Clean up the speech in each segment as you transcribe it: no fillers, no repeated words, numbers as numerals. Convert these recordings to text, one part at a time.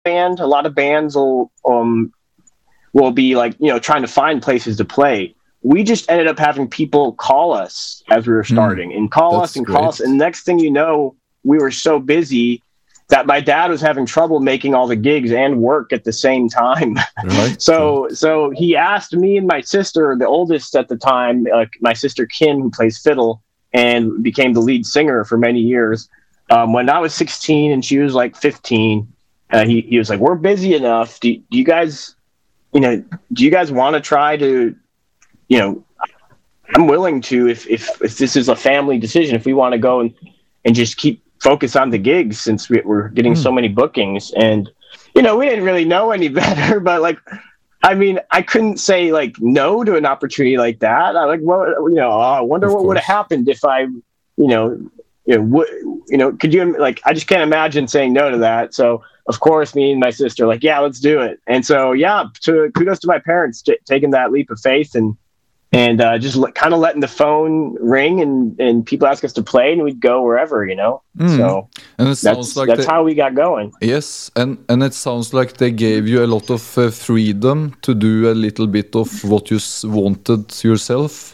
band. A lot of bands will be like, trying to find places to play. We just ended up having people call us as we were starting and call us and call us. And next thing you know, we were so busy that my dad was having trouble making all the gigs and work at the same time. Right. So he asked me and my sister, the oldest at the time, my sister Kim, who plays fiddle and became the lead singer for many years. When I was 16 and she was like 15, he was like, "We're busy enough. Do you guys want to try to, I'm willing to, if this is a family decision, if we want to go and just keep focus on the gigs since we're getting so many bookings." And, we didn't really know any better, but I couldn't say like no to an opportunity like that. I I wonder what would have happened if I, could you, I just can't imagine saying no to that. So of course, me and my sister like, yeah, let's do it. And so, kudos to my parents taking that leap of faith and just kind of letting the phone ring and people ask us to play and we'd go wherever, So and it sounds that's how we got going. Yes, and it sounds like they gave you a lot of freedom to do a little bit of what you wanted yourself.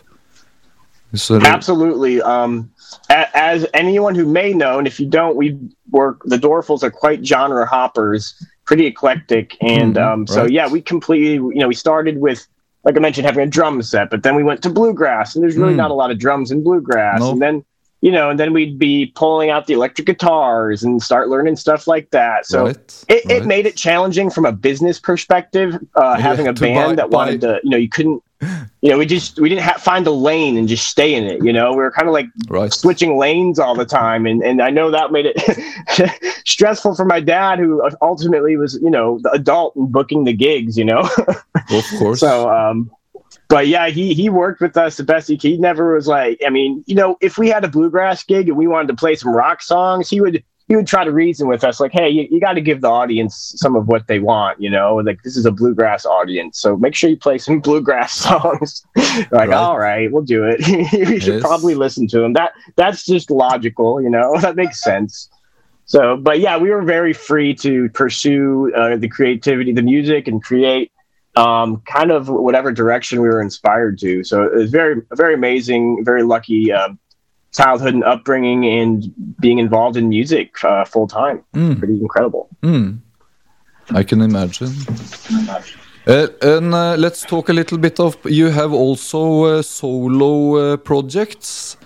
Absolutely. As anyone who may know, and if you don't, the Dorfles are quite genre hoppers, pretty eclectic. And we completely, we started with, like I mentioned, having a drum set, but then we went to bluegrass, and there's really not a lot of drums in bluegrass. No. And then, and then we'd be pulling out the electric guitars and start learning stuff like that. So it made it challenging from a business perspective, having a band that wanted to, you couldn't, we didn't find a lane and just stay in it. We were kind of like switching lanes all the time. And I know that made it stressful for my dad, who ultimately was, the adult and booking the gigs, Of course. So, but yeah, he worked with us the best he could. He never was like, if we had a bluegrass gig and we wanted to play some rock songs, he would try to reason with us like, hey, you got to give the audience some of what they want, like this is a bluegrass audience, so make sure you play some bluegrass songs. Like, all right, we'll do it. You should probably listen to them. That's just logical, that makes sense. So, but yeah, we were very free to pursue the creativity, the music, and create kind of whatever direction we were inspired to. So it was very, very amazing, very lucky childhood and upbringing, and being involved in music full time. Pretty incredible. I can imagine. And let's talk a little bit of, you have also solo projects.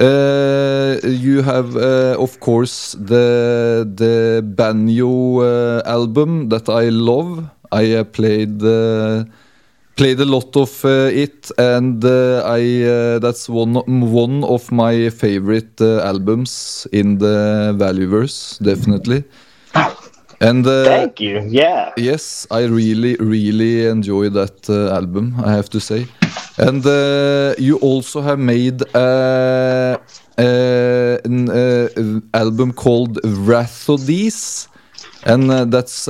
You have of course the Banjo album that I love. I played a lot of it, and that's one of my favorite albums in the Valueverse, definitely. And thank you. Yeah. Yes, I really enjoy that album, I have to say. And you also have made an album called Rhapsodies, and that's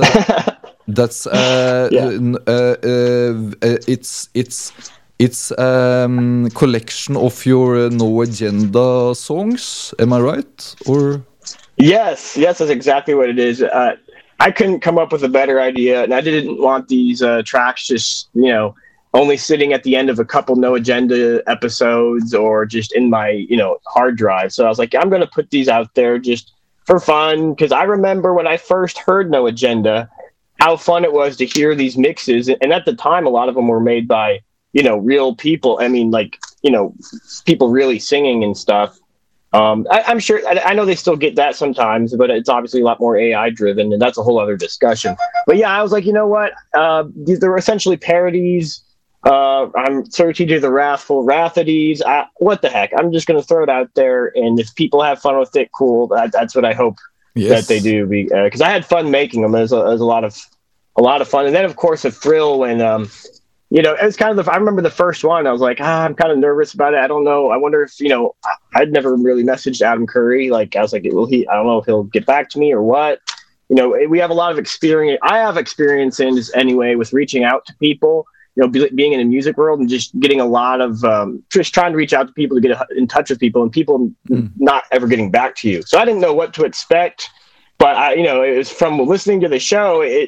it's collection of your No Agenda songs. Am I right? Or yes, that's exactly what it is. I couldn't come up with a better idea, and I didn't want these tracks just only sitting at the end of a couple No Agenda episodes or just in my hard drive. So I was like, I'm going to put these out there just for fun, because I remember when I first heard No Agenda, how fun it was to hear these mixes. And at the time, a lot of them were made by, real people. I mean, people really singing and stuff. I'm sure, I know they still get that sometimes, but it's obviously a lot more AI driven, and that's a whole other discussion. But yeah, I was like, you know what? These are essentially parodies. I'm searching to the Wrathful Rhapsodies. What the heck? I'm just going to throw it out there. And if people have fun with it, cool. That's what I hope. Yes. That they do, because I had fun making them. It was a lot of fun, and then of course a thrill when it was kind of I remember the first one. I was like, I'm kind of nervous about it. I don't know. I wonder if I'd never really messaged Adam Curry. Like I was like, I don't know if he'll get back to me or what. We have a lot of experience. I have experience in this anyway with reaching out to people. Being in the music world and just getting a lot of just trying to reach out to people to get in touch with people, and people not ever getting back to you. So I didn't know what to expect, but it was from listening to the show.